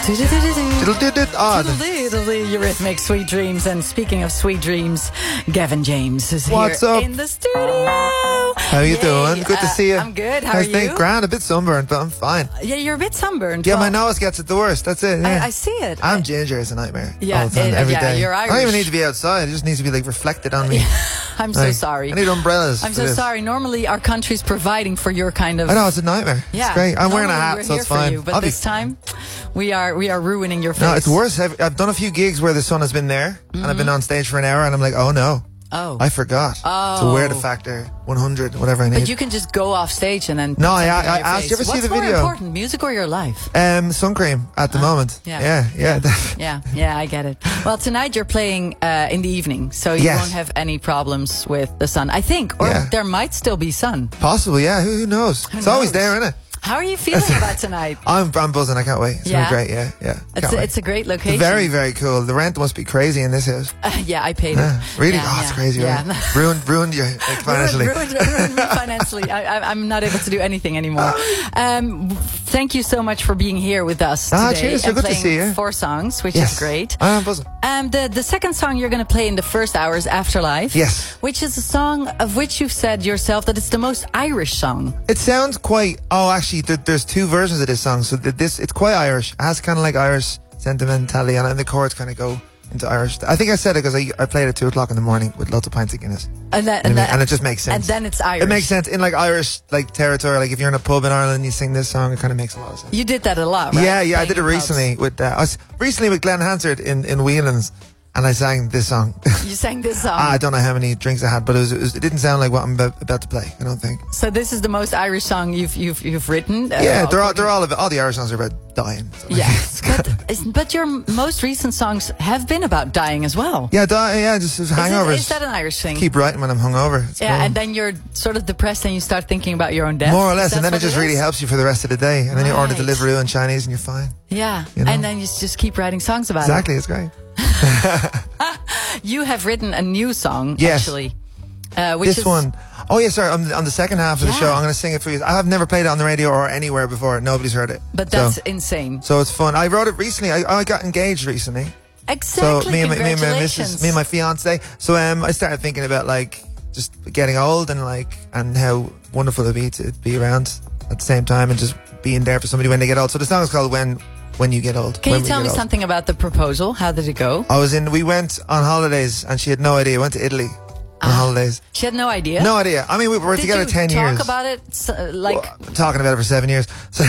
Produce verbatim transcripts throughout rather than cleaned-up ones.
Ah, the- Eurythmics, Sweet Dreams. And speaking of sweet dreams, Gavin James is What's here up? in the studio. How you Yay. doing? Good to Uh, see you. I'm good. How I are think you? grand, a bit sunburned, but I'm fine. Yeah, you're a bit sunburned. Yeah, Well, my nose gets it the worst. That's it. Yeah. I, I see it. I'm ginger. It's a nightmare. Yeah, all the time, it- every yeah, day. you're I don't even Irish. need to be outside. It just needs to be like reflected on me. I'm so Like, sorry. I need umbrellas. I'm for so this. sorry. Normally, our country's providing for your kind of. I know it's a nightmare. Yeah, It's great. I'm wearing a normally hat, we're so here it's for fine. You, but I'll be this time, we are we are ruining your face. No, it's worse. I've, I've done a few gigs where the sun has been there, and I've been on stage for an hour, and I'm like, oh no, Oh, I forgot Oh. to wear the factor one hundred, whatever I need. but you can just go off stage and then. No, put I- something on I your asked- face. you ever see What's the more video? important, music or your life? um, sun cream at the moment. yeah. yeah, yeah. Yeah, yeah, I get it. Well, tonight you're playing uh, in the evening, so you Yes. won't have any problems with the sun, I think. Or Yeah. there might still be sun. Possible, yeah. Who, who knows? Who it's always knows? there, isn't it? How are you feeling about tonight? I'm, I'm buzzing. I can't wait. It's Yeah? gonna be great. Yeah, yeah. It's Can't a, wait. it's a great location. Very, very cool. The rent must be crazy in this house. Uh, yeah, I paid Yeah. it. Really? Yeah, oh, yeah, it's crazy, yeah. right? Ruined, ruined you like, financially. Ruined, ruined, ruined me financially. I, I, I'm not able to do anything anymore. Um, thank you so much for being here with us Ah, today. cheers. So and good to playing see you. Four songs, which Yes. is great. I'm buzzing. Um, the, the second song you're going to play in the first hours, Afterlife. Yes. Which is a song of which you've said yourself that it's the most Irish song. It sounds quite. Oh, actually, there, there's two versions of this song. So the, this, it's quite Irish. It has kind of like Irish sentimentality, and the chords kind of go into Irish. I think I said it because I, I played at two o'clock in the morning with lots of pints of Guinness, And, that, and, and, that, and it just makes sense. and then it's Irish. It makes sense in like Irish like territory. Like if you're in a pub in Ireland, and you sing this song. It kind of makes a lot of sense. You did that a lot, right? Yeah, yeah, I Playing did it in pubs. recently with. Uh, I was recently with Glenn Hansard in in Whelan's, and I sang this song. You sang this song. I don't know how many drinks I had, but it, was, it, was, it didn't sound like what I'm about, about to play. I don't think. So this is the most Irish song you've you've you've written. Uh, Yeah, they're all, according- they're all about, all the Irish songs are about dying. So. Yeah, but, is- but your most recent songs have been about dying as well. yeah, die, yeah, just, just Is, it, hangovers. is that an Irish thing? Keep writing when I'm hungover. It's yeah, cool. and then you're sort of depressed and you start thinking about your own death. more or less, Is and that then it what just really is? helps you for the rest of the day. And then you order Right. Deliveroo in Chinese, and you're fine. Yeah, you know? and then you just keep writing songs about Exactly, it's great. it. You have written a new song, Yes. actually. Uh, which This is, one, oh yeah, sorry. On the, on the second half of the Yeah. show, I'm going to sing it for you. I have never played it on the radio or anywhere before. Nobody's heard it. But So- that's insane. So it's fun. I wrote it recently. I, I got engaged recently. Exactly. So me and, my, me and my Congratulations. missus, me and my fiance. So um, I started thinking about like just getting old and like and how wonderful it'd be to be around at the same time and just being there for somebody when they get old. So the song is called "When When You Get Old." Can When you We tell Get me Old. something about the proposal? How did it go? I was in. We went on holidays and she had no idea. Went to Italy on holidays. She had no idea. No idea. I mean, we were Did together you ten talk years. about it? So, like, Well, talking about it for seven years. So,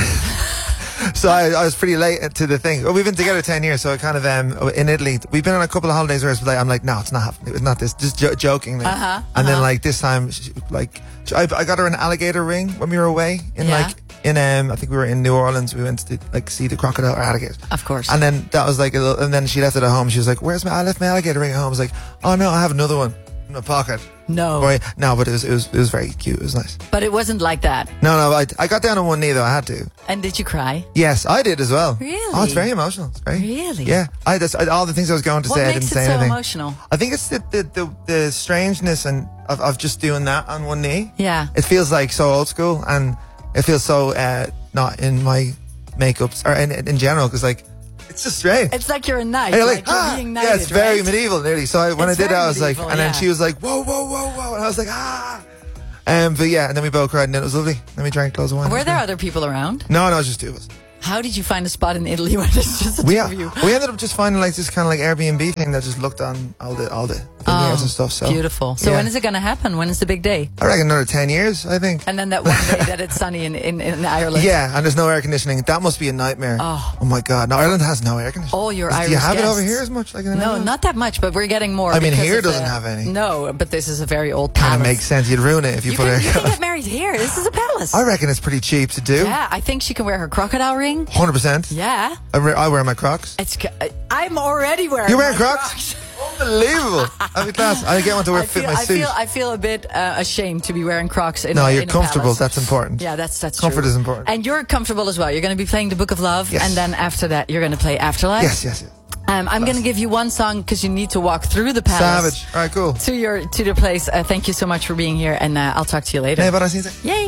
so I, I was pretty late to the thing. Well, we've been together ten years, so I kind of um in Italy. We've been on a couple of holidays where it's like, I'm like, no, it's not happening. It's not this. Just jo- jokingly. Uh-huh, And then uh-huh. like this time, she, like I, I got her an alligator ring when we were away in Yeah. like in um I think we were in New Orleans. We went to like see the crocodile or alligators. of course. And then that was like, a little, and then she left it at home. She was like, "Where's my? I left my alligator ring at home." I was like, "Oh no, I have another one in my pocket." no. Boy, no, but it was it was it was very cute. It was nice. But it wasn't like that. No, no, I I got down on one knee though. I had to. And did you cry? Yes, I did as well. Really? Oh, it's very emotional. It's great. Really? Yeah. I just I, all the things I was going to What say, I makes didn't it say so anything. emotional? I think it's the the, the the strangeness and of, of just doing that on one knee. Yeah. It feels like so old school, and it feels so uh, not in my makeups or in in general because like it's just strange. It's like you're a knight. And you're like, like, ah, you're being knighted, yeah, it's very right? medieval, nearly. So I, when It's I did it, very I was like, medieval, and then yeah. she was like, whoa, whoa, whoa, whoa, and I was like, ah. Um, but yeah, and then we both cried, and it was lovely. Then we drank loads of wine. Were there other people around? No, no, it was just two of us. How did you find a spot in Italy when it's just the We two of you? we ended up just finding like this kind of like Airbnb thing that just looked on all the all the vineyards and stuff. So Oh, beautiful. So yeah. when is it going to happen? When is the big day? I reckon another ten years. I think. And then that one day that it's sunny in, in, in Ireland. Yeah, and there's no air conditioning. That must be a nightmare. Oh. my god! No, Ireland has no air conditioning. All your Do Irish you have it over guests. here as much? Like in the No, Netherlands? not that much, but we're getting more. I mean, because here of the- doesn't have any. No, but this is a very old Kind palace. of makes sense. You'd ruin it if you, You put can, air. you can get married here. This is a palace. I reckon it's pretty cheap to do. Yeah, I think she can wear her crocodile ring. Hundred percent. Yeah. I, re- I wear my Crocs. It's. c- I'm already wearing. You wearing my Crocs? Unbelievable. That'd be class. I get one to wear I fit feel, my I suit. feel I feel a bit uh, ashamed to be wearing Crocs. In no, a, you're in a comfortable. palace. That's important. Yeah, that's that's Comfort true. is important. And you're comfortable as well. You're going to be playing the Book of Love, Yes. and then after that, you're going to play Afterlife. Yes, yes, yes. Um, I'm going to give you one song because you need to walk through the palace. Savage. All right, cool. To your to the place. Uh, thank you so much for being here, and uh, I'll talk to you later. Nee, wat is niet? Yay!